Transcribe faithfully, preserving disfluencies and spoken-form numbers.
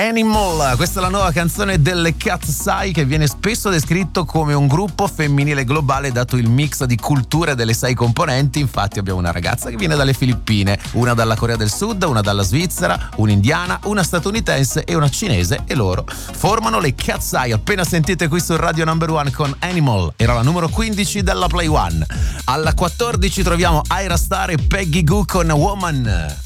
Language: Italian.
Animal, questa è la nuova canzone delle Cat's Eye, che viene spesso descritto come un gruppo femminile globale dato il mix di culture delle sei componenti. Infatti abbiamo una ragazza che viene dalle Filippine, una dalla Corea del Sud, una dalla Svizzera, un'indiana, una statunitense e una cinese, e loro formano le Cat's Eye. Appena sentite qui su Radio Number One con Animal, era la numero quindici della Play One. Alla quattordici troviamo Ira Star e Peggy Goo con Woman.